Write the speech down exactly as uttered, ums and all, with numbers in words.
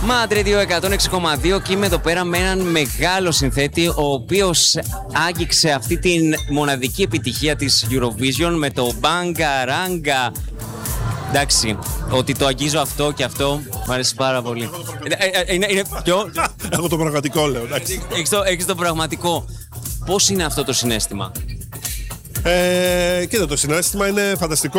Mad Radio εκατόν έξι κόμμα δύο και είμαι εδώ πέρα με έναν μεγάλο συνθέτη, ο οποίος άγγιξε αυτή την μοναδική επιτυχία της Eurovision με το Banga Ranga. Εντάξει, ότι το αγγίζω αυτό και αυτό μου αρέσει πάρα πολύ. Είναι, είναι πιο... Έχω το πραγματικό, λέω, εντάξει. Έχεις το, έχεις το πραγματικό. Πώς είναι αυτό το συναίσθημα? Ε, κοίτα, το συναίσθημα είναι φανταστικό.